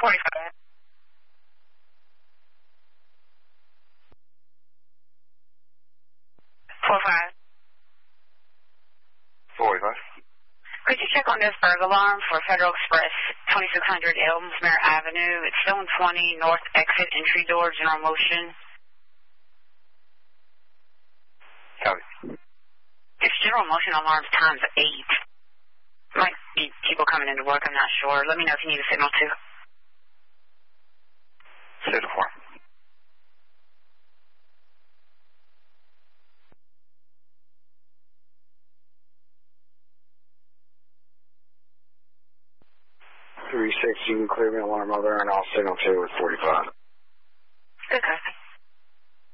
45. 45. 45. Could you check on this burglar alarm for Federal Express, 2600 Elsmere Avenue? It's still in 20, north exit, entry door, general motion. Copy. It's general motion alarms times 8. Might be people coming into work, I'm not sure. Let me know if you need a signal too. Signal 4. You can clear me alarm over and I'll signal 2 with 45. Good, copy.